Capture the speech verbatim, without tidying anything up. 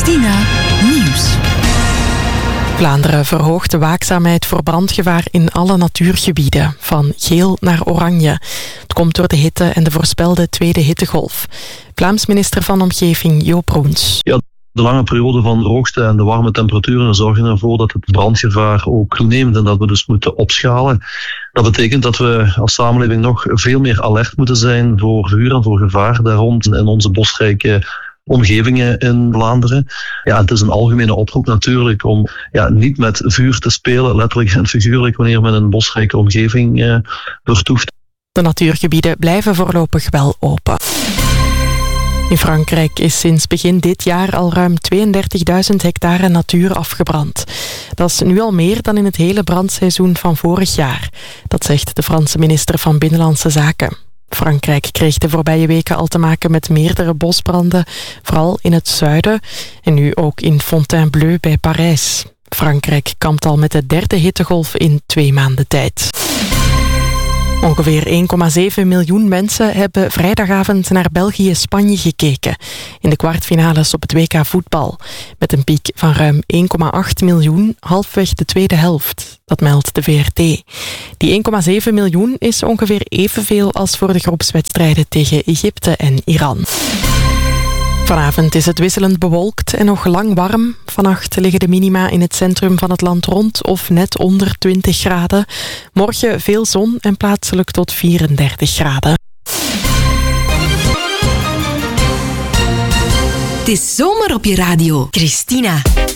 Christina Nieuws. Vlaanderen verhoogt de waakzaamheid voor brandgevaar in alle natuurgebieden, van geel naar oranje. Het komt door de hitte en de voorspelde tweede hittegolf. Vlaams minister van Omgeving Joop Roens. Ja. De lange periode van droogte en de warme temperaturen zorgen ervoor dat het brandgevaar ook toeneemt en dat we dus moeten opschalen. Dat betekent dat we als samenleving nog veel meer alert moeten zijn voor vuur en voor gevaar daar rond in onze bosrijke omgevingen in Vlaanderen. Ja, het is een algemene oproep natuurlijk om ja, niet met vuur te spelen, letterlijk en figuurlijk, wanneer men een bosrijke omgeving eh, vertoeft. De natuurgebieden blijven voorlopig wel open. In Frankrijk is sinds begin dit jaar al ruim tweeëndertigduizend hectare natuur afgebrand. Dat is nu al meer dan in het hele brandseizoen van vorig jaar. Dat zegt de Franse minister van Binnenlandse Zaken. Frankrijk kreeg de voorbije weken al te maken met meerdere bosbranden, vooral in het zuiden en nu ook in Fontainebleau bij Parijs. Frankrijk kampt al met de derde hittegolf in twee maanden tijd. Ongeveer één komma zeven miljoen mensen hebben vrijdagavond naar België-Spanje gekeken in de kwartfinales op het W K voetbal. Met een piek van ruim één komma acht miljoen halfweg de tweede helft. Dat meldt de V R T. Die één komma zeven miljoen is ongeveer evenveel als voor de groepswedstrijden tegen Egypte en Iran. Vanavond is het wisselend bewolkt en nog lang warm. Vannacht liggen de minima in het centrum van het land rond of net onder twintig graden. Morgen veel zon en plaatselijk tot vierendertig graden. Het is zomer op je radio. Christina.